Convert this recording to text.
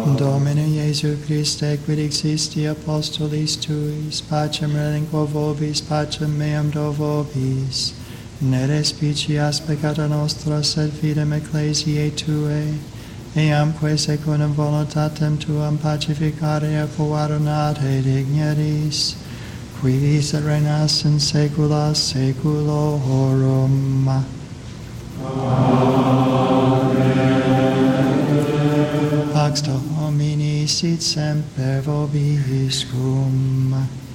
Domine Iesu Christe, quid existi apostolis tuis, pacem relinquo vobis, pacem meam do vobis, ne respicias peccata nostra, sed fidem ecclesiae Tuae, eamque secundum voluntatem Tuam pacificare approadonate digneris, qui vis et reinas in saecula saeculorum. Pax Domini sit semper vobiscum.